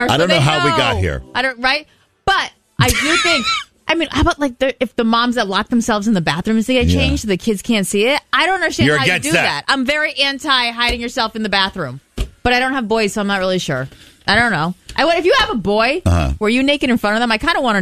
I don't know how we got here. Right? But I do think, I mean, how about like if the moms that lock themselves in the bathrooms to get changed, the kids can't see it? I don't understand how you do that. I'm very anti hiding yourself in the bathroom. But I don't have boys, so I'm not really sure. I don't know. If you have a boy, were you naked in front of them? I kind of want to